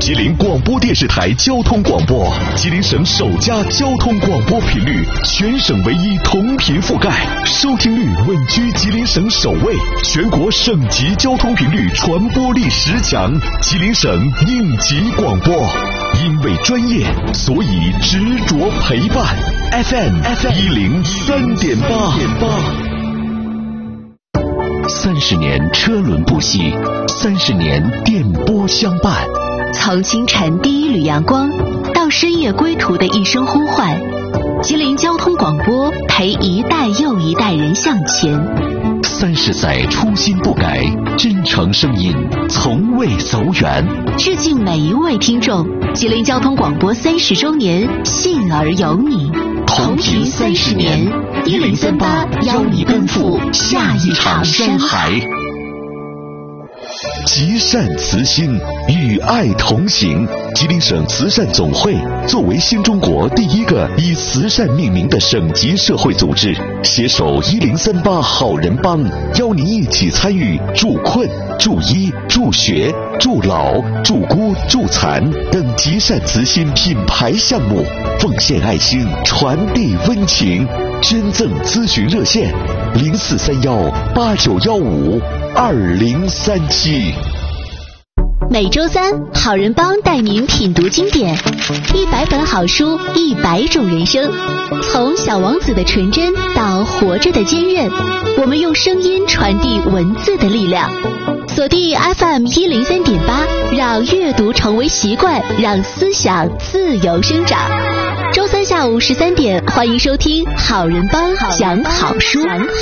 吉林广播电视台交通广播，吉林省首家交通广播频率，全省唯一同频覆盖，收听率稳居吉林省首位，全国省级交通频率传播力10强，吉林省应急广播。因为专业，所以执着陪伴。FM 103.8。30年车轮不息，30年电波相伴。 从清晨第一缕阳光到深夜归途的一声呼唤，吉林交通广播陪一代又一代人向前。 30载初心不改，真诚声音从未走远。 致敬每一位听众，吉林交通广播30周年，信而有你。 同频30年，1038邀你奔赴下一场山海。极善慈心，与爱同行。吉林省慈善总会作为新中国第一个以慈善命名的省级社会组织，携手1038好人帮，邀您一起参与助困、助医、助学、助老、助孤、助残等极善慈心品牌项目，奉献爱心，传递温情。捐赠咨询热线：043189152037。 每周三，好人帮带您品读经典，100本好书，100种人生。从小王子的纯真到活着的坚韧，我们用声音传递文字的力量。锁定 FM 103.8，让阅读成为习惯，让思想自由生长。周三下午13点，欢迎收听好人帮讲好书。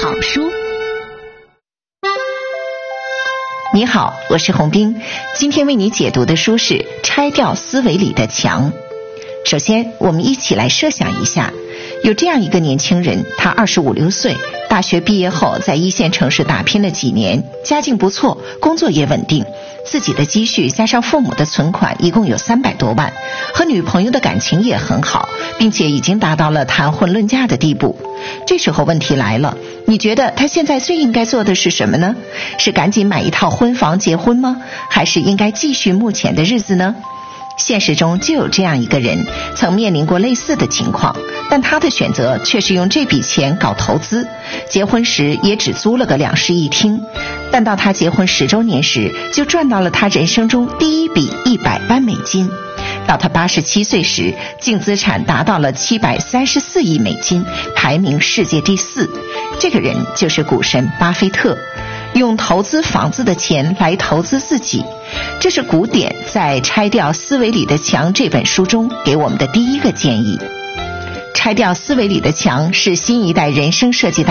你好，我是洪斌，今天为你解读的书是《拆掉思维里的墙》。首先，我们一起来设想一下，有这样一个年轻人，他25、6岁，大学毕业后在一线城市打拼了几年，家境不错，工作也稳定，自己的积蓄加上父母的存款一共有300多万，和女朋友的感情也很好，并且已经达到了谈婚论嫁的地步。这时候问题来了，你觉得他现在最应该做的是什么呢？是赶紧买一套婚房结婚吗？还是应该继续目前的日子呢？现实中就有这样一个人，曾面临过类似的情况，但他的选择却是用这笔钱搞投资，结婚时也只租了个2室1厅，但到他结婚10周年时，就赚到了他人生中第一笔100万美金。到他87岁时，净资产达到了734亿美金，排名世界第4。这个人就是股神巴菲特，用投资房子的钱来投资自己。这是古典在《拆掉思维里的墙》这本书中给我们的第一个建议。拆掉思维里的墙是新一代人生设计